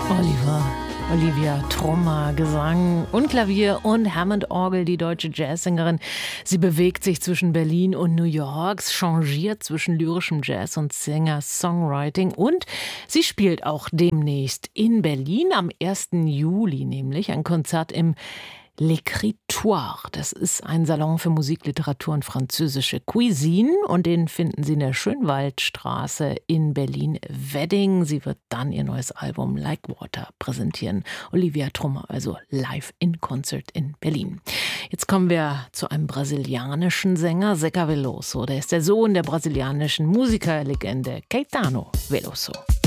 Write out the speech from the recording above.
Olivia Trummer, Gesang und Klavier und Hammond-Orgel, die deutsche Jazzsängerin. Sie bewegt sich zwischen Berlin und New York, changiert zwischen lyrischem Jazz und Singer-Songwriting und sie spielt auch demnächst in Berlin am 1. Juli, nämlich ein Konzert im L'Écritoire. Das ist ein Salon für Musik, Literatur und französische Cuisine und den finden Sie in der Schönwaldstraße in Berlin-Wedding. Sie wird dann ihr neues Album Like Water präsentieren. Olivia Trummer, also live in Concert in Berlin. Jetzt kommen wir zu einem brasilianischen Sänger, Zeca Veloso. Der ist der Sohn der brasilianischen Musikerlegende Caetano Veloso.